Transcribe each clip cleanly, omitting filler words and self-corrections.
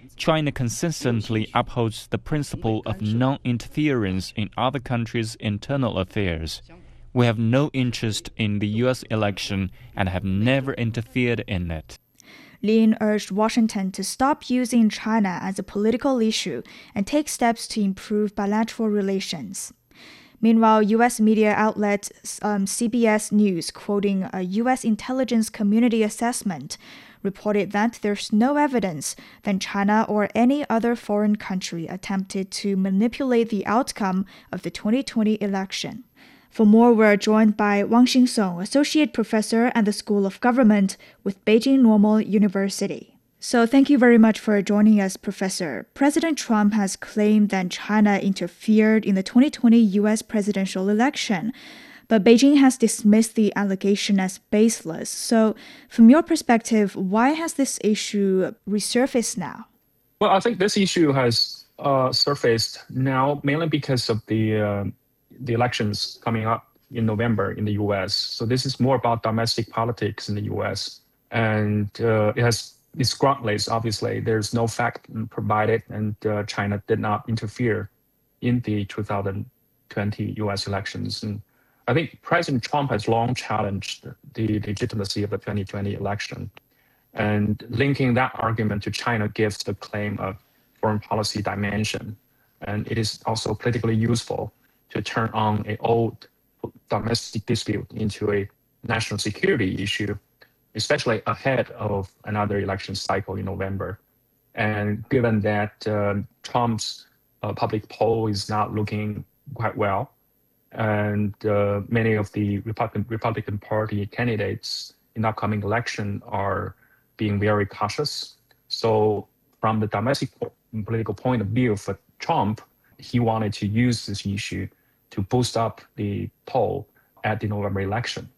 China consistently upholds the principle of non-interference in other countries' internal affairs. We have no interest in the U.S. election and have never interfered in it. Lin urged Washington to stop using China as a political issue and take steps to improve bilateral relations. Meanwhile, U.S. media outlet CBS News, quoting a U.S. intelligence community assessment, reported that there's no evidence that China or any other foreign country attempted to manipulate the outcome of the 2020 election. For more, we're joined by Wang Xingsong, Associate Professor at the School of Government with Beijing Normal University. So thank you very much for joining us, Professor. President Trump has claimed that China interfered in the 2020 U.S. presidential election, but Beijing has dismissed the allegation as baseless. So from your perspective, why has this issue resurfaced now? Well, I think this issue has surfaced now mainly because of the elections coming up in November in the U.S. So this is more about domestic politics in the U.S. And it has its groundless, obviously. There's no fact provided, and China did not interfere in the 2020 U.S. elections. And I think President Trump has long challenged the legitimacy of the 2020 election. And linking that argument to China gives the claim of foreign policy dimension. And it is also politically useful to turn on an old domestic dispute into a national security issue, especially ahead of another election cycle in November. And given that Trump's public poll is not looking quite well, and many of the Republican Party candidates in the upcoming election are being very cautious. So from the domestic political point of view for Trump, he wanted to use this issue to boost up the poll at the November election.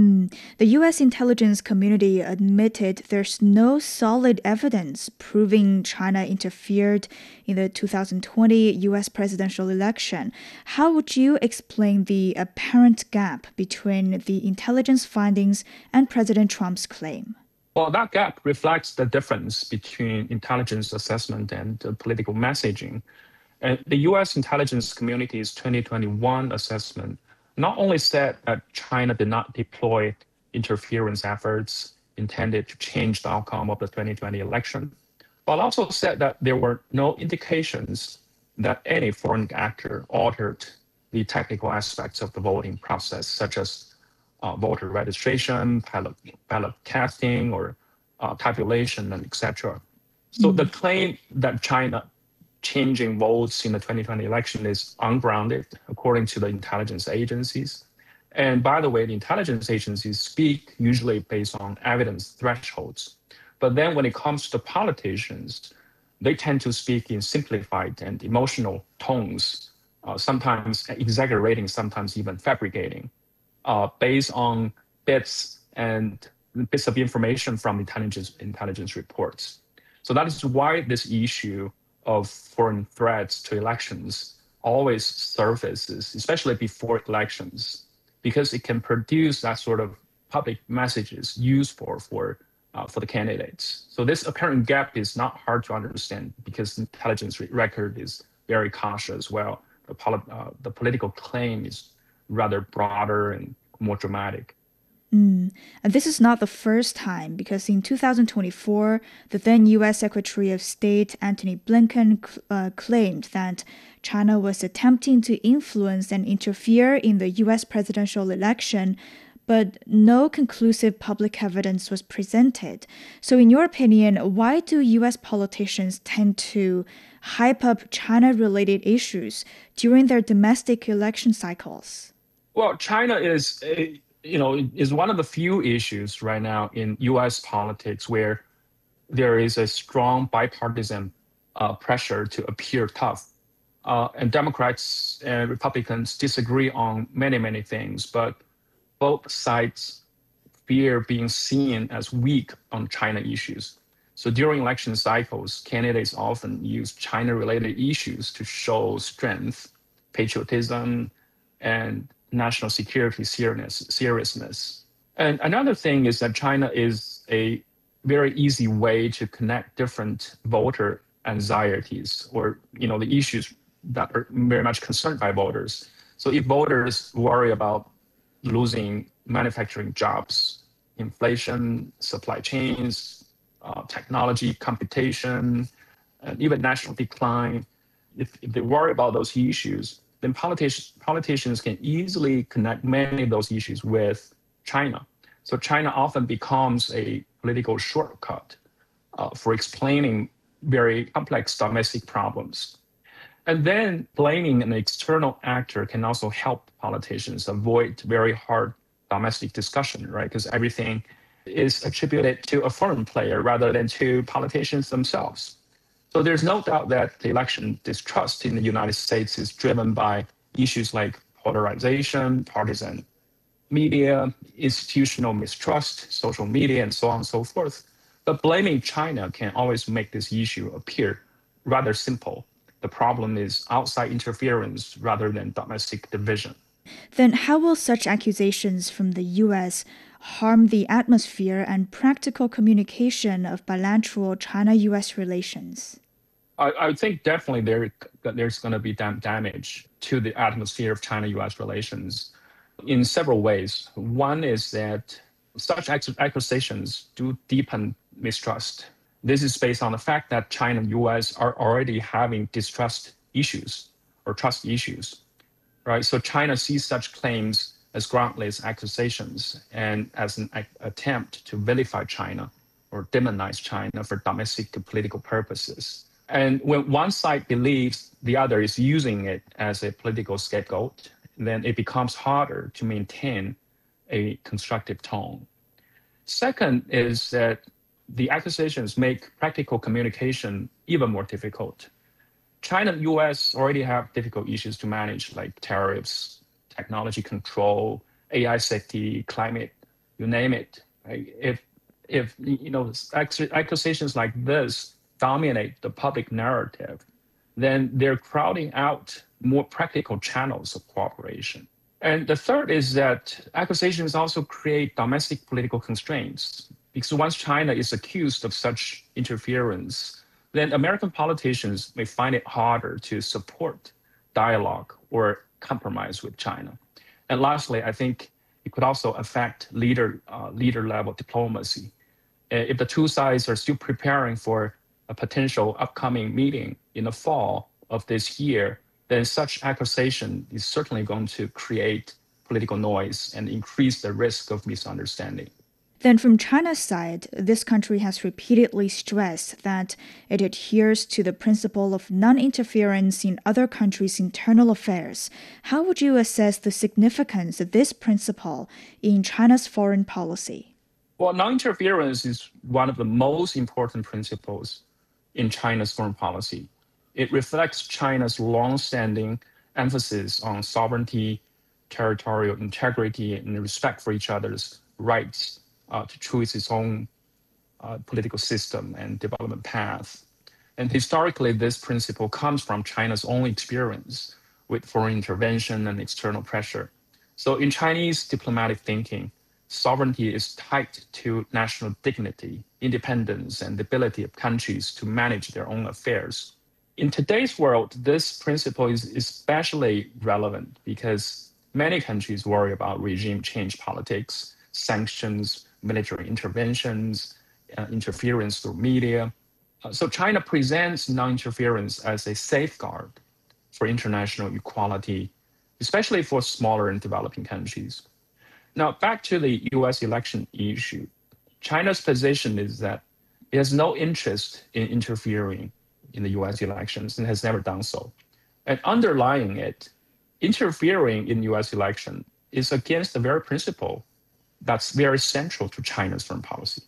The U.S. intelligence community admitted there's no solid evidence proving China interfered in the 2020 U.S. presidential election. How would you explain the apparent gap between the intelligence findings and President Trump's claim? Well, that gap reflects the difference between intelligence assessment and political messaging. The U.S. intelligence community's 2021 assessment not only said that China did not deploy interference efforts intended to change the outcome of the 2020 election, but also said that there were no indications that any foreign actor altered the technical aspects of the voting process, such as voter registration, ballot casting, or tabulation, and etc. So the claim that China changing votes in the 2020 election is ungrounded, according to the intelligence agencies. And by the way, the intelligence agencies speak usually based on evidence thresholds. But then when it comes to politicians, they tend to speak in simplified and emotional tones, sometimes exaggerating, sometimes even fabricating, based on bits of information from intelligence reports. So that is why this issue of foreign threats to elections always surfaces, especially before elections, because it can produce that sort of public messages useful for the candidates. So this apparent gap is not hard to understand because intelligence record is very cautious as well. The political claim is rather broader and more dramatic. And this is not the first time, because in 2024, the then U.S. Secretary of State Antony Blinken claimed that China was attempting to influence and interfere in the U.S. presidential election, but no conclusive public evidence was presented. So in your opinion, why do U.S. politicians tend to hype up China-related issues during their domestic election cycles? Well, China is one of the few issues right now in U.S. politics where there is a strong bipartisan pressure to appear tough. And Democrats and Republicans disagree on many, many things, but both sides fear being seen as weak on China issues. So during election cycles, candidates often use China-related issues to show strength, patriotism, and national security seriousness. And another thing is that China is a very easy way to connect different voter anxieties or the issues that are very much concerned by voters. So if voters worry about losing manufacturing jobs, inflation, supply chains, technology, computation, and even national decline, if they worry about those issues, then politicians can easily connect many of those issues with China. So China often becomes a political shortcut for explaining very complex domestic problems. And then blaming an external actor can also help politicians avoid very hard domestic discussion, right? Because everything is attributed to a foreign player rather than to politicians themselves. So there's no doubt that the election distrust in the United States is driven by issues like polarization, partisan media, institutional mistrust, social media, and so on and so forth. But blaming China can always make this issue appear rather simple. The problem is outside interference rather than domestic division. Then how will such accusations from the U.S. harm the atmosphere and practical communication of bilateral China-U.S. relations? I think definitely there's going to be damage to the atmosphere of China-U.S. relations in several ways. One is that such accusations do deepen mistrust. This is based on the fact that China and U.S. are already having distrust issues or trust issues, right? So China sees such claims as groundless accusations and as an attempt to vilify China or demonize China for domestic political purposes. And when one side believes the other is using it as a political scapegoat, then it becomes harder to maintain a constructive tone. Second is that the accusations make practical communication even more difficult. China and US already have difficult issues to manage, like tariffs, technology control, AI safety, climate, you name it. Right? If accusations like this dominate the public narrative, then they're crowding out more practical channels of cooperation. And the third is that accusations also create domestic political constraints, because once China is accused of such interference, then American politicians may find it harder to support dialogue or compromise with China. And lastly, I think it could also affect leader-level diplomacy. If the two sides are still preparing for a potential upcoming meeting in the fall of this year, then such accusation is certainly going to create political noise and increase the risk of misunderstanding. Then from China's side, this country has repeatedly stressed that it adheres to the principle of non-interference in other countries' internal affairs. How would you assess the significance of this principle in China's foreign policy? Well, non-interference is one of the most important principles in China's foreign policy. It reflects China's long-standing emphasis on sovereignty, territorial integrity, and respect for each other's rights to choose its own political system and development path. And historically, this principle comes from China's own experience with foreign intervention and external pressure. So in Chinese diplomatic thinking, sovereignty is tied to national dignity, independence, and the ability of countries to manage their own affairs. In today's world, this principle is especially relevant because many countries worry about regime change politics, sanctions, military interventions, interference through media. So China presents non-interference as a safeguard for international equality, especially for smaller and developing countries. Now, back to the US election issue. China's position is that it has no interest in interfering in the US elections and has never done so. And underlying it, interfering in US election is against the very principle that's very central to China's foreign policy.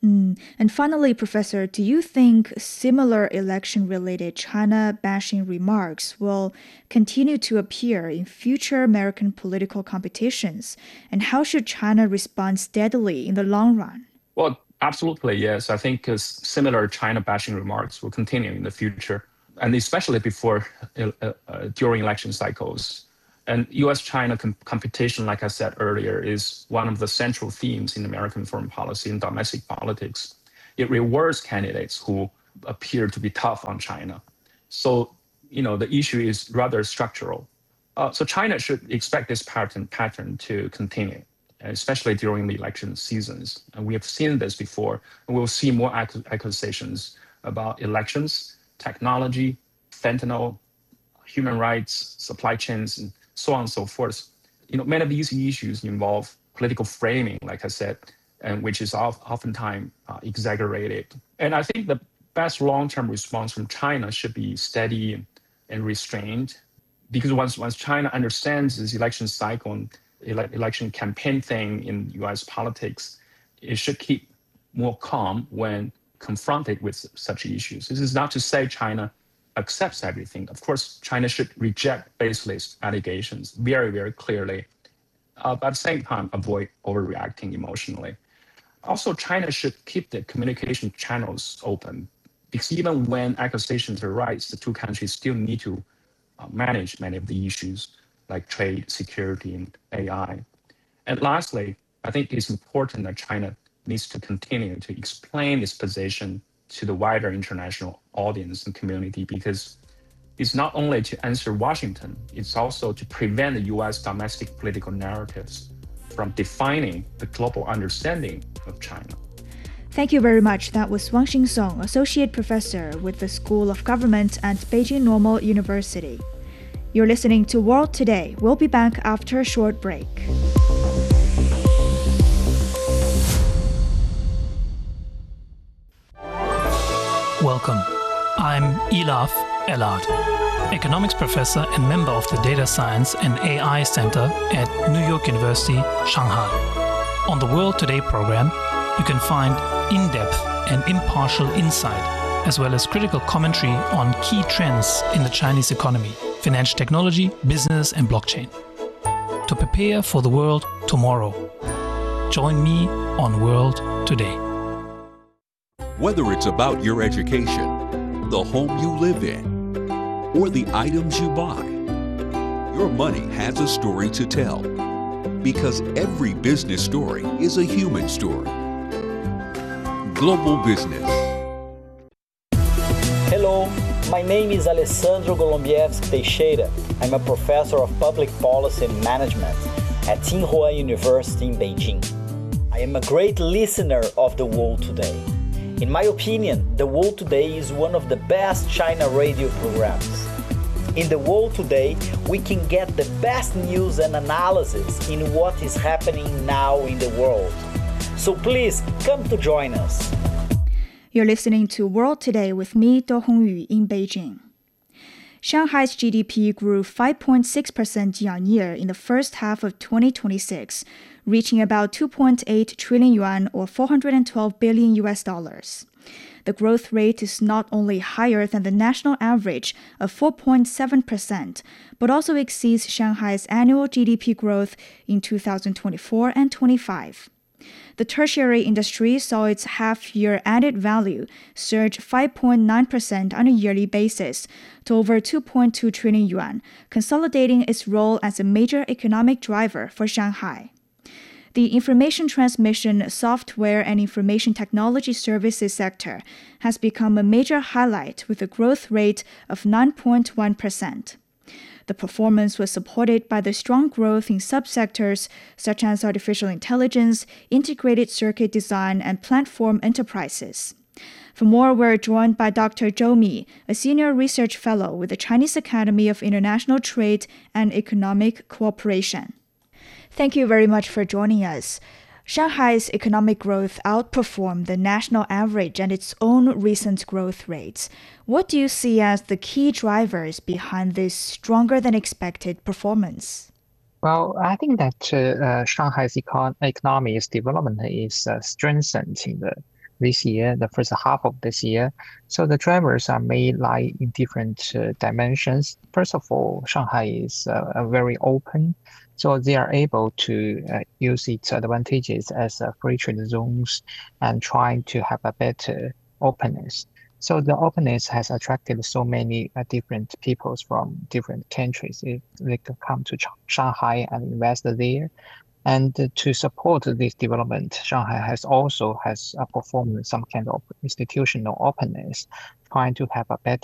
And finally, Professor, do you think similar election-related China-bashing remarks will continue to appear in future American political competitions? And how should China respond steadily in the long run? Well, absolutely, yes. I think similar China-bashing remarks will continue in the future, and especially during election cycles. And U.S.-China competition, like I said earlier, is one of the central themes in American foreign policy and domestic politics. It rewards candidates who appear to be tough on China. So, the issue is rather structural. So China should expect this pattern to continue, especially during the election seasons. And we have seen this before, and we'll see more accusations about elections, technology, fentanyl, human rights, supply chains, and so on and so forth. Many of these issues involve political framing, like I said, and which is oftentimes exaggerated. And I think the best long-term response from China should be steady and restrained, because once China understands this election cycle and election campaign thing in U.S. politics, it should keep more calm when confronted with such issues. This is not to say China accepts everything. Of course, China should reject baseless allegations very, very clearly, but at the same time, avoid overreacting emotionally. Also, China should keep the communication channels open, because even when accusations arise, the two countries still need to manage many of the issues like trade, security, and AI. And lastly, I think it's important that China needs to continue to explain its position to the wider international audience and community, because it's not only to answer Washington, it's also to prevent the US domestic political narratives from defining the global understanding of China. Thank you very much. That was Wangxing Song, Associate Professor with the School of Government at Beijing Normal University. You're listening to World Today. We'll be back after a short break. Welcome. I'm Elaf Elad, economics professor and member of the Data Science and AI Center at New York University, Shanghai. On the World Today program, you can find in-depth and impartial insight, as well as critical commentary on key trends in the Chinese economy, financial technology, business, and blockchain. To prepare for the world tomorrow, join me on World Today. Whether it's about your education, the home you live in, or the items you buy, your money has a story to tell. Because every business story is a human story. Global Business. Hello, my name is Alessandro Golombieski Teixeira. I'm a professor of public policy and management at Tsinghua University in Beijing. I am a great listener of The World Today. In my opinion, The World Today is one of the best China radio programs. In The World Today, we can get the best news and analysis in what is happening now in the world. So please come to join us. You're listening to World Today with me, Do Hongyu, in Beijing. Shanghai's GDP grew 5.6% year-on-year in the first half of 2026, reaching about 2.8 trillion yuan or $412 billion. The growth rate is not only higher than the national average of 4.7%, but also exceeds Shanghai's annual GDP growth in 2024 and 25. The tertiary industry saw its half-year added value surge 5.9% on a yearly basis to over 2.2 trillion yuan, consolidating its role as a major economic driver for Shanghai. The information transmission, software, and information technology services sector has become a major highlight with a growth rate of 9.1%. The performance was supported by the strong growth in subsectors such as artificial intelligence, integrated circuit design, and platform enterprises. For more, we're joined by Dr. Zhou Mi, a senior research fellow with the Chinese Academy of International Trade and Economic Cooperation. Thank you very much for joining us. Shanghai's economic growth outperformed the national average and its own recent growth rates. What do you see as the key drivers behind this stronger than expected performance? Well, I think that Shanghai's economy's development is strengthened in this year, the first half of this year. So the drivers are may lie in different dimensions. First of all, Shanghai is very open. So they are able to use its advantages as free trade zones and trying to have a better openness. So the openness has attracted so many different peoples from different countries. They could come to Shanghai and invest there. And to support this development, Shanghai has performed some kind of institutional openness, trying to have a better